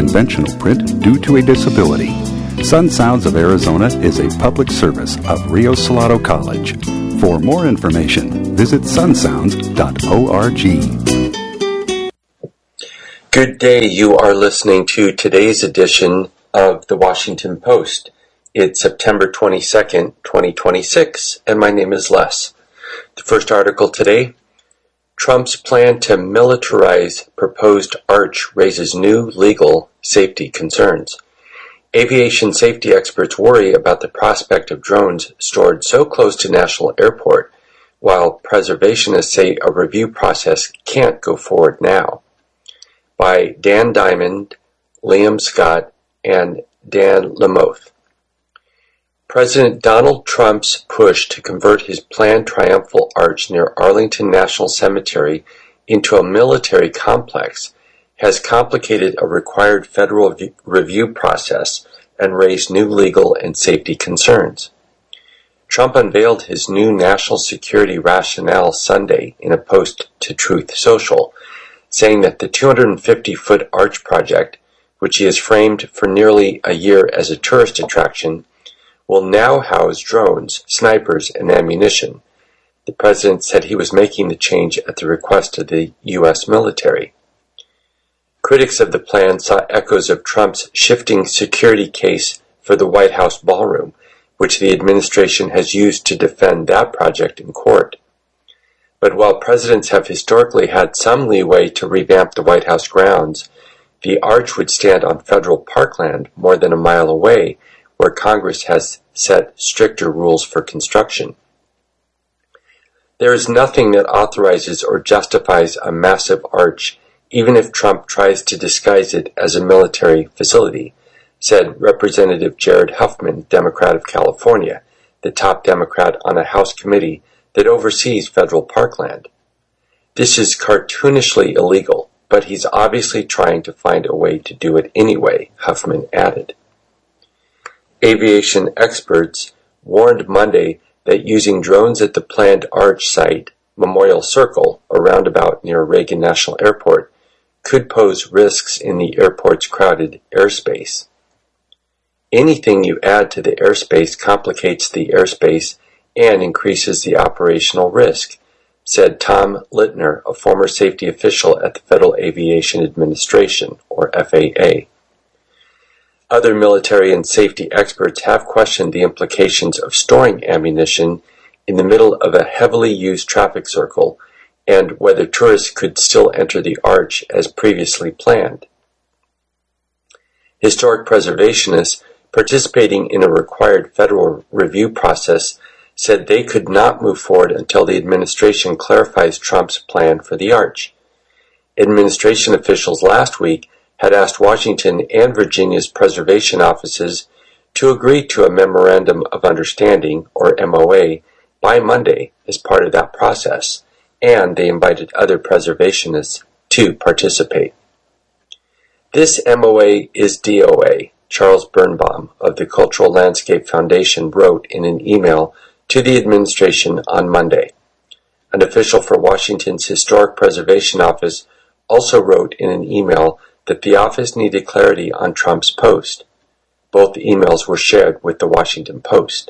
conventional print due to a disability. Sun Sounds of Arizona is a public service of Rio Salado College. For more information, visit sunsounds.org. Good day. You are listening to today's edition of the Washington Post. It's September 22nd, 2026, and my name is Les. The first article today, Trump's plan to militarize proposed arch raises new legal safety concerns. Aviation safety experts worry about the prospect of drones stored so close to National Airport, while preservationists say a review process can't go forward now. By Dan Diamond, Liam Scott, and Dan Lamothe. President Donald Trump's push to convert his planned triumphal arch near Arlington National Cemetery into a military complex has complicated a required federal review process and raised new legal and safety concerns. Trump unveiled his new national security rationale Sunday in a post to Truth Social, saying that the 250-foot arch project, which he has framed for nearly a year as a tourist attraction, will now house drones, snipers, and ammunition. The president said he was making the change at the request of the U.S. military. Critics of the plan saw echoes of Trump's shifting security case for the White House ballroom, which the administration has used to defend that project in court. But while presidents have historically had some leeway to revamp the White House grounds, the arch would stand on federal parkland more than a mile away, where Congress has set stricter rules for construction. There is nothing that authorizes or justifies a massive arch, even if Trump tries to disguise it as a military facility, said Representative Jared Huffman, Democrat of California, the top Democrat on a House committee that oversees federal parkland. This is cartoonishly illegal, but he's obviously trying to find a way to do it anyway, Huffman added. Aviation experts warned Monday that using drones at the planned arch site, Memorial Circle, a roundabout near Reagan National Airport, could pose risks in the airport's crowded airspace. Anything you add to the airspace complicates the airspace and increases the operational risk, said Tom Littner, a former safety official at the Federal Aviation Administration, or FAA. Other military and safety experts have questioned the implications of storing ammunition in the middle of a heavily used traffic circle and whether tourists could still enter the arch as previously planned. Historic preservationists participating in a required federal review process said they could not move forward until the administration clarifies Trump's plan for the arch. Administration officials last week had asked Washington and Virginia's preservation offices to agree to a Memorandum of Understanding, or MOA, by Monday as part of that process, and they invited other preservationists to participate. This MOA is DOA, Charles Birnbaum of the Cultural Landscape Foundation wrote in an email to the administration on Monday. An official for Washington's Historic Preservation Office also wrote in an email that the office needed clarity on Trump's post. Both emails were shared with the Washington Post.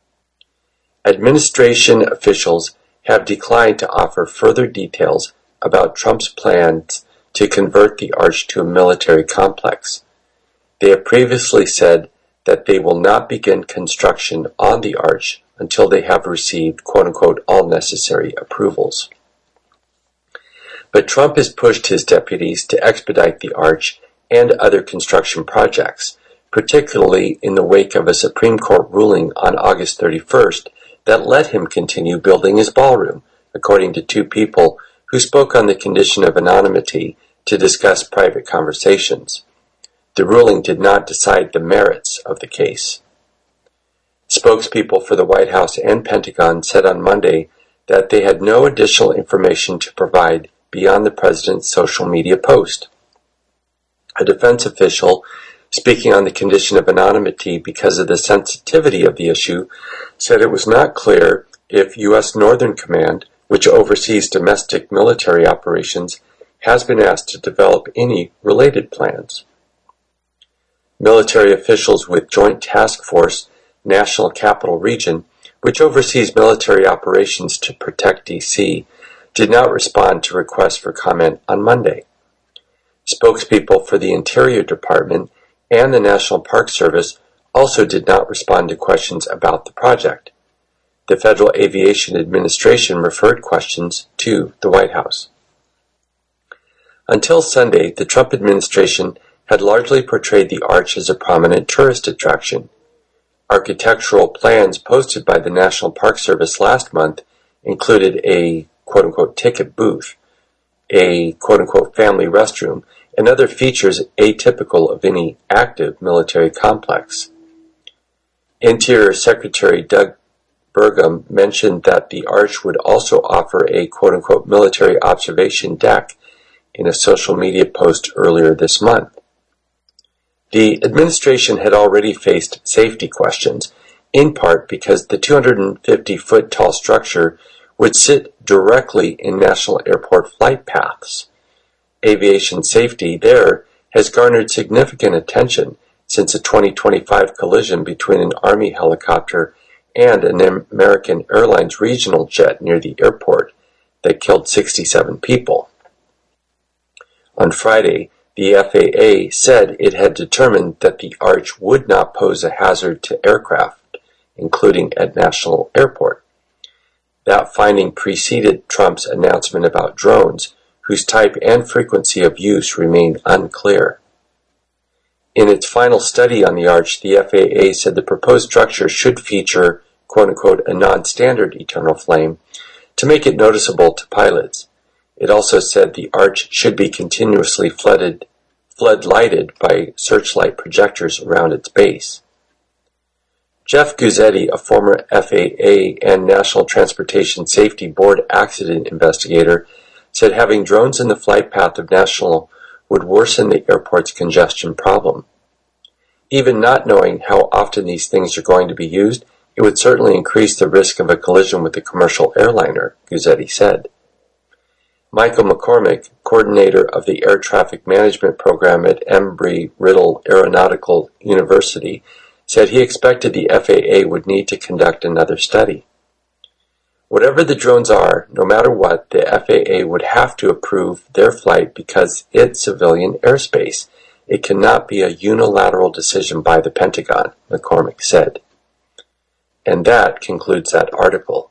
Administration officials have declined to offer further details about Trump's plans to convert the arch to a military complex. They have previously said that they will not begin construction on the arch until they have received, quote-unquote, all necessary approvals. But Trump has pushed his deputies to expedite the arch and other construction projects, particularly in the wake of a Supreme Court ruling on August 31st that let him continue building his ballroom, according to two people who spoke on the condition of anonymity to discuss private conversations. The ruling did not decide the merits of the case. Spokespeople for the White House and Pentagon said on Monday that they had no additional information to provide beyond the president's social media post. A defense official, speaking on the condition of anonymity because of the sensitivity of the issue, said it was not clear if U.S. Northern Command, which oversees domestic military operations, has been asked to develop any related plans. Military officials with Joint Task Force National Capital Region, which oversees military operations to protect D.C., did not respond to requests for comment on Monday. Spokespeople for the Interior Department and the National Park Service also did not respond to questions about the project. The Federal Aviation Administration referred questions to the White House. Until Sunday, the Trump administration had largely portrayed the arch as a prominent tourist attraction. Architectural plans posted by the National Park Service last month included a quote-unquote ticket booth, a quote-unquote family restroom, and other features atypical of any active military complex. Interior Secretary Doug Burgum mentioned that the arch would also offer a quote-unquote military observation deck in a social media post earlier this month. The administration had already faced safety questions, in part because the 250-foot-tall structure would sit directly in national airport flight paths. Aviation safety there has garnered significant attention since a 2025 collision between an Army helicopter and an American Airlines regional jet near the airport that killed 67 people. On Friday, the FAA said it had determined that the arch would not pose a hazard to aircraft, including at National Airport. That finding preceded Trump's announcement about drones, whose type and frequency of use remain unclear. In its final study on the arch, the FAA said the proposed structure should feature, quote-unquote, a non-standard eternal flame to make it noticeable to pilots. It also said the arch should be continuously floodlighted by searchlight projectors around its base. Jeff Guzzetti, a former FAA and National Transportation Safety Board accident investigator, said having drones in the flight path of National would worsen the airport's congestion problem. Even not knowing how often these things are going to be used, it would certainly increase the risk of a collision with a commercial airliner, Guzzetti said. Michael McCormick, coordinator of the Air Traffic Management Program at Embry-Riddle Aeronautical University, said he expected the FAA would need to conduct another study. Whatever the drones are, no matter what, the FAA would have to approve their flight because it's civilian airspace. It cannot be a unilateral decision by the Pentagon, McCormick said. And that concludes that article.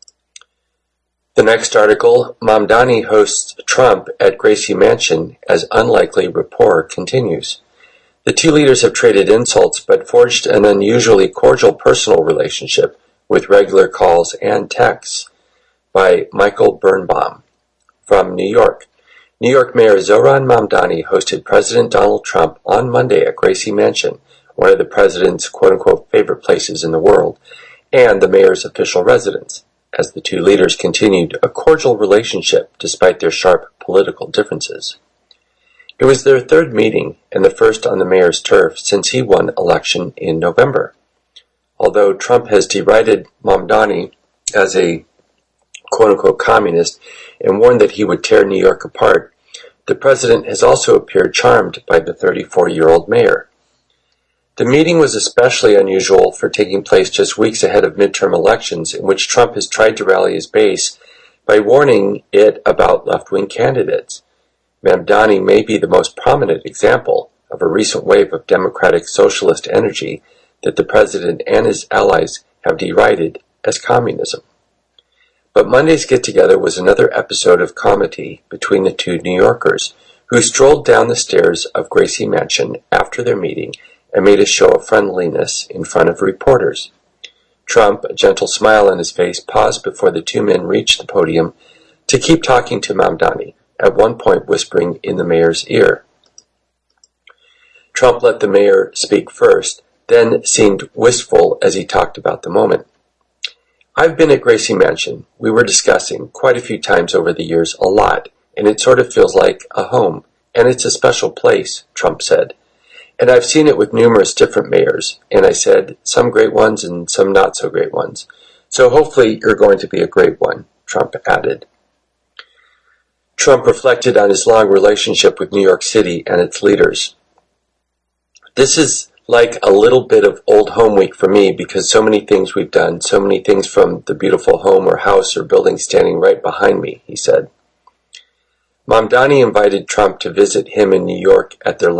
The next article, Mamdani hosts Trump at Gracie Mansion as unlikely rapport continues. The two leaders have traded insults but forged an unusually cordial personal relationship with regular calls and texts. By Michael Birnbaum. From New York. New York Mayor Zohran Mamdani hosted President Donald Trump on Monday at Gracie Mansion, one of the president's quote-unquote favorite places in the world, and the mayor's official residence, as the two leaders continued a cordial relationship despite their sharp political differences. It was their third meeting and the first on the mayor's turf since he won election in November. Although Trump has derided Mamdani as a quote-unquote communist and warned that he would tear New York apart, the president has also appeared charmed by the 34-year-old mayor. The meeting was especially unusual for taking place just weeks ahead of midterm elections in which Trump has tried to rally his base by warning it about left-wing candidates. Mamdani may be the most prominent example of a recent wave of democratic socialist energy that the president and his allies have derided as communism. But Monday's get-together was another episode of comedy between the two New Yorkers, who strolled down the stairs of Gracie Mansion after their meeting and made a show of friendliness in front of reporters. Trump, a gentle smile on his face, paused before the two men reached the podium to keep talking to Mamdani, at one point whispering in the mayor's ear. Trump let the mayor speak first, then seemed wistful as he talked about the moment. I've been at Gracie Mansion. We were discussing quite a few times over the years, a lot, and it sort of feels like a home, and it's a special place, Trump said. And I've seen it with numerous different mayors, and I said, some great ones and some not so great ones. So hopefully you're going to be a great one, Trump added. Trump reflected on his long relationship with New York City and its leaders. This is like a little bit of old home week for me because so many things we've done, so many things from the beautiful home or house or building standing right behind me, he said. Mamdani invited Trump to visit him in New York at their